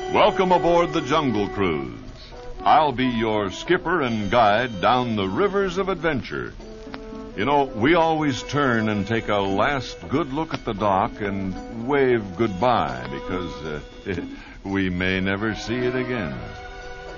Welcome aboard the Jungle Cruise. I'll be your skipper and guide down the rivers of adventure. You know, we always turn and take a last good look at the dock and wave goodbye because we may never see it again.